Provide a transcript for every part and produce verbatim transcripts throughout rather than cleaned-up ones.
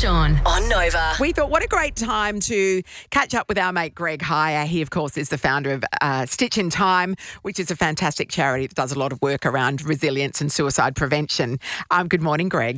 Sean on Nova. We thought, what a great time to catch up with our mate Greg Heyer. He, of course, is the founder of uh, Stitch in Time, which is a fantastic charity that does a lot of work around resilience and suicide prevention. Um, good morning, Greg.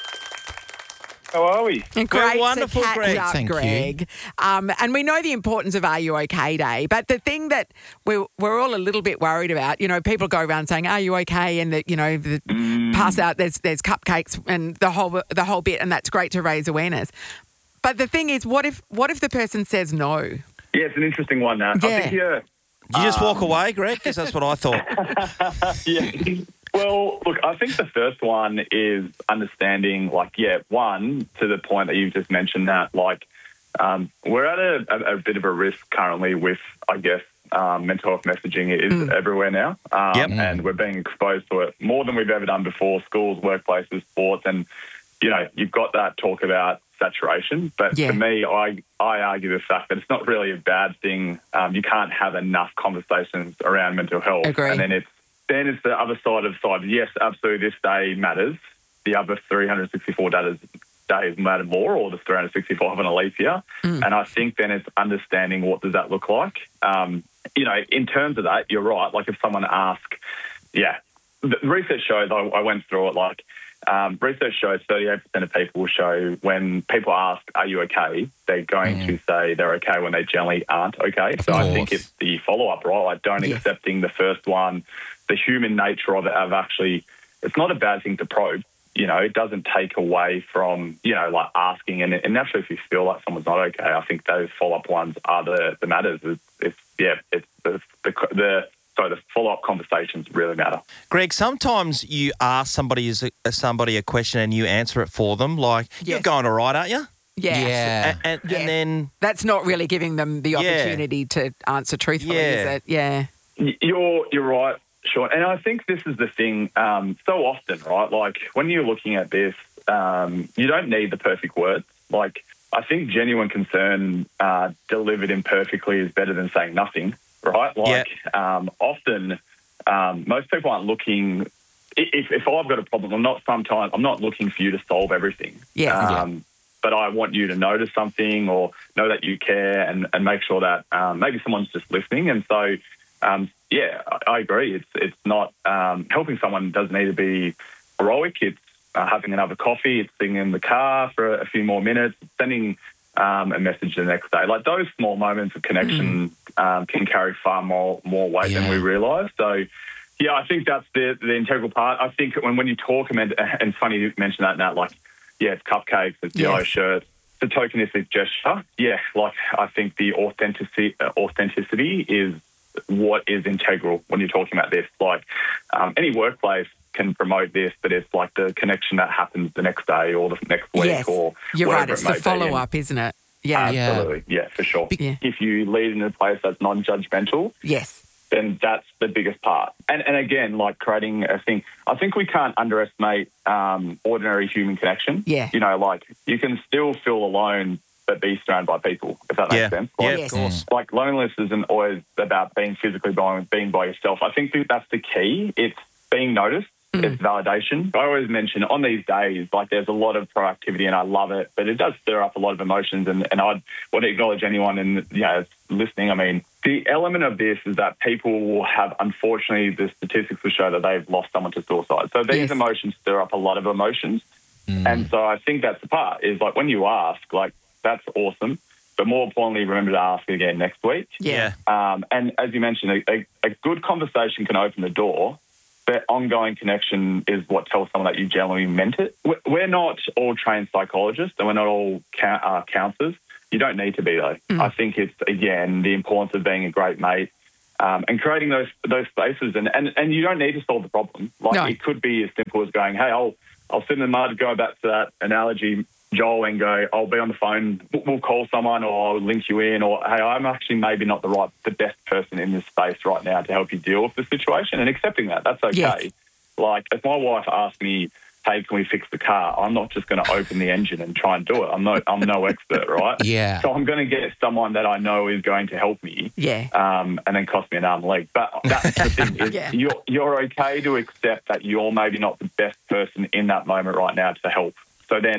How are we? And We're great wonderful, to catch Greg. up, Thank you. Greg. Um, and we know the importance of Are You OK Day, but the thing that we're, we're all a little bit worried about, you know, people go around saying, "Are you okay?" and that, you know, the, Mm. pass out, there's there's cupcakes and the whole the whole bit, and that's great to raise awareness. But the thing is, what if what if the person says no? Yeah, it's an interesting one, Nat. Yeah. I think, yeah. Did you just walk away, Greg? Because that's what I thought. yeah. Well, look, I think the first one is understanding, like, yeah, one, to the point that you've just mentioned that, like, um, we're at a, a, a bit of a risk currently with, I guess, um, mental health messaging is Mm. everywhere now. Um, Yep. And we're being exposed to it more than we've ever done before, schools, workplaces, sports, and, you know, you've got that talk about saturation. But Yeah. to me, I, I argue the fact that it's not really a bad thing. Um, you can't have enough conversations around mental health. Agree. And then it's then it's the other side of the side. Yes, absolutely, this day matters. The other three hundred sixty-four days, days matter more, or the three hundred sixty-five on a leap year. Mm. And I think then it's understanding what does that look like. Um, you know, in terms of that, you're right. Like if someone asks, yeah, the research shows, I, I went through it, like um, research shows thirty-eight percent of people show when people ask, "Are you okay?" they're going Mm. to say they're okay when they generally aren't okay. So I think course. it's the follow-up, right? Like don't Yes. accepting the first one, the human nature of it, of actually, it's not a bad thing to probe. You know, it doesn't take away from, you know, like asking. And, and naturally, if you feel like someone's not okay, I think those follow-up ones are the, the matters. It's, it's, yeah, it's the, the, the sorry, the follow-up conversations really matter. Greg, sometimes you ask somebody as a, somebody a question and you answer it for them. Like, you're Yes. going all right, aren't you? Yeah. And, and, Yes. and then, That's not really giving them the Yeah. opportunity to answer truthfully, Yeah. is it? Yeah. Y- You're, you're right, Sean. And I think this is the thing um, so often, right? Like when you're looking at this, um, you don't need the perfect words. Like I think genuine concern uh, delivered imperfectly is better than saying nothing, right? Like um, often um, most people aren't looking. If, if I've got a problem, I'm not sometimes I'm not looking for you to solve everything. Yes. Um, but I want you to notice something or know that you care and, and make sure that um, maybe someone's just listening. And so, um, yeah, I, I agree. It's it's not um, helping someone doesn't need to be heroic. It's uh, having another coffee. It's sitting in the car for a, a few more minutes, sending um, a message the next day. Like those small moments of connection mm. um, can carry far more more weight Yeah. than we realise. So, yeah, I think that's the the integral part. I think when when you talk, and, and it's funny you mentioned that, Nat, like, yeah, it's cupcakes, it's yellow Yes. shirts, it's a tokenistic gesture. Yeah, like I think the authenticity uh, authenticity is what is integral when you're talking about this. Like um, any workplace can promote this, but it's like the connection that happens the next day or the next week Yes. or You're right. whatever It's it the may be. follow-up, isn't it? Yeah. Yeah. Absolutely, yeah, for sure. Yeah. If you lead in a place that's non-judgmental, Yes. then that's the biggest part. And and again, like creating a thing, I think we can't underestimate um, ordinary human connection. Yeah. You know, like you can still feel alone but be surrounded by people, if that makes Yeah. sense. Yeah, Like, of Yes. course. like loneliness isn't always about being physically by being by yourself. I think that that's the key. It's being noticed. Mm. It's validation. I always mention on these days, like there's a lot of proactivity and I love it, but it does stir up a lot of emotions. And, and I want to acknowledge anyone in, you know, listening. I mean, the element of this is that people will have, unfortunately, the statistics will show that they've lost someone to suicide. So these Yes. emotions stir up a lot of emotions. Mm. And so I think that's the part is like when you ask, like that's awesome. But more importantly, remember to ask again next week. Yeah. Um, and as you mentioned, a, a good conversation can open the door, but ongoing connection is what tells someone that you genuinely meant it. We're- We're not all trained psychologists and we're not all ca- uh, counsellors. You don't need to be, though. Mm. I think it's, again, the importance of being a great mate um, and creating those those spaces. And, and, and you don't need to solve the problem. Like No. it could be as simple as going, hey, I'll, I'll sit in the mud, go back to that analogy, Joel, and go, I'll be on the phone, we'll call someone or I'll link you in, or, hey, I'm actually maybe not the right, the best person in this space right now to help you deal with the situation, and accepting that, that's okay. Yes. Like, if my wife asks me, hey, can we fix the car? I'm not just going to open the engine and try and do it. I'm no, I'm no expert, right? Yeah. So I'm going to get someone that I know is going to help me, Yeah. um, and then cost me an arm and leg. But that's the thing is Yeah. you're, you're okay to accept that you're maybe not the best person in that moment right now to help. So then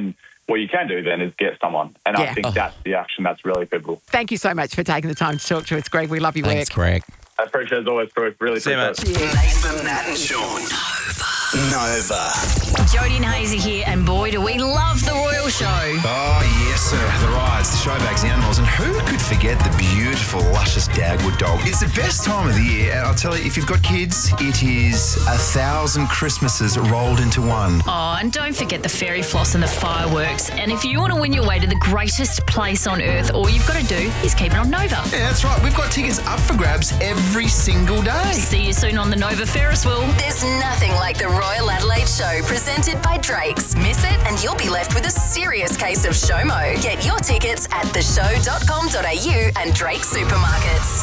what you can do then is get someone. And Yeah. I think Oh. that's the action that's really pivotal. Thank you so much for taking the time to talk to us, Greg. We love your Thanks, work. Greg. I appreciate it as always, Bruce. Really See you, appreciate mate. it. Nathan, Nat and Sean. Nova. Jodie and Hazy here, and boy, do we love the Royal Show. Oh, yes, sir. The rides, the showbags, the animals, and who could forget the beautiful, luscious Dagwood dog? It's the best time of the year, and I'll tell you, if you've got kids, it is a thousand Christmases rolled into one. Oh, and don't forget the fairy floss and the fireworks. And if you want to win your way to the greatest place on earth, all you've got to do is keep it on Nova. Yeah, that's right. We've got tickets up for grabs every single day. See you soon on the Nova Ferris wheel. There's nothing like the Royal Adelaide Show presented by Drake's. Miss it and you'll be left with a serious case of SHOMO. Get your tickets at the show dot com dot a u and Drake supermarkets.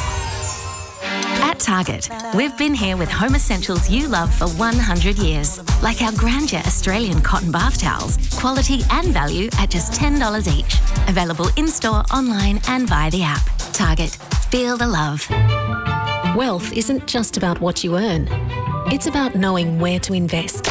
At Target, we've been here with home essentials you love for one hundred years. Like our Grandeur Australian cotton bath towels, quality and value at just ten dollars each. Available in-store, online and via the app. Target, feel the love. Wealth isn't just about what you earn. It's about knowing where to invest.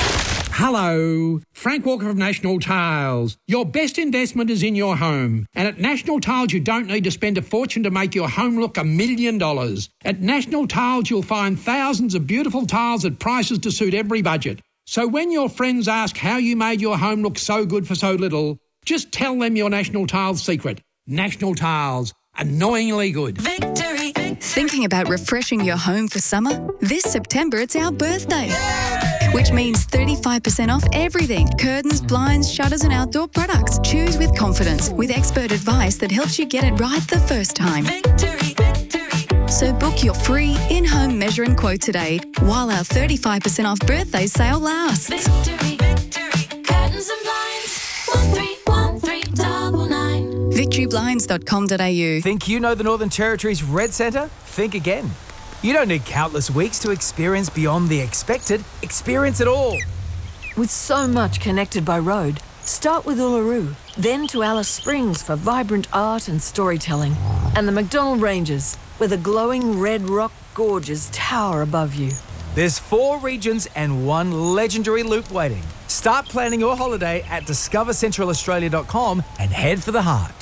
Hello, Frank Walker of National Tiles. Your best investment is in your home. And at National Tiles, you don't need to spend a fortune to make your home look a million dollars. At National Tiles, you'll find thousands of beautiful tiles at prices to suit every budget. So when your friends ask how you made your home look so good for so little, just tell them your National Tiles secret. National Tiles, annoyingly good. Victory. Thinking about refreshing your home for summer? This September, it's our birthday. Which means thirty-five percent off everything. Curtains, blinds, shutters and outdoor products. Choose with confidence, with expert advice that helps you get it right the first time. Victory, victory. So book your free in-home measure and quote today while our thirty-five percent off birthday sale lasts. Victory, victory. Curtains and blinds. one three one three nine nine. victory blinds dot com dot a u. Think you know the Northern Territory's Red Centre? Think again. You don't need countless weeks to experience beyond the expected. Experience it all. With so much connected by road, start with Uluru, then to Alice Springs for vibrant art and storytelling, and the McDonnell Ranges, where the glowing red rock gorges tower above you. There's four regions and one legendary loop waiting. Start planning your holiday at discover central australia dot com and head for the heart.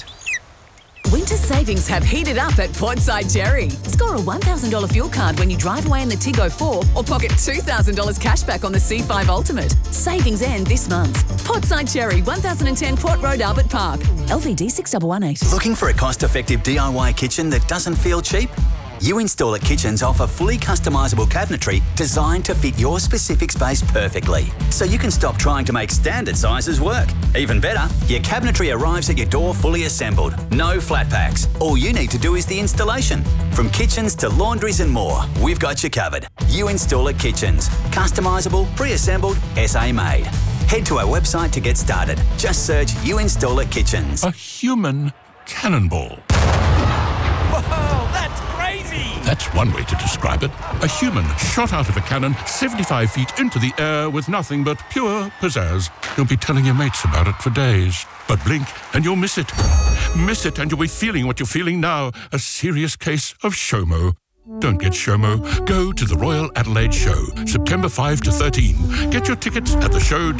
Winter savings have heated up at Portside Cherry. Score a one thousand dollars fuel card when you drive away in the Tiggo four or pocket two thousand dollars cash back on the C five Ultimate. Savings end this month. Portside Cherry, one thousand ten Port Road, Albert Park. L V D six one one eight. Looking for a cost-effective D I Y kitchen that doesn't feel cheap? You Install It Kitchens offer fully customisable cabinetry designed to fit your specific space perfectly, so you can stop trying to make standard sizes work. Even better, your cabinetry arrives at your door fully assembled. No flat packs. All you need to do is the installation. From kitchens to laundries and more, we've got you covered. You Install It Kitchens. Customisable, pre-assembled, S A made. Head to our website to get started. Just search You Install It Kitchens. A human cannonball. Whoa, that's crazy! That's one way to describe it. A human shot out of a cannon seventy-five feet into the air with nothing but pure pizzazz. You'll be telling your mates about it for days. But blink and you'll miss it. Miss it and you'll be feeling what you're feeling now. A serious case of SHOMO. Don't get SHOMO. Go to the Royal Adelaide Show, September fifth to thirteenth. Get your tickets at the show.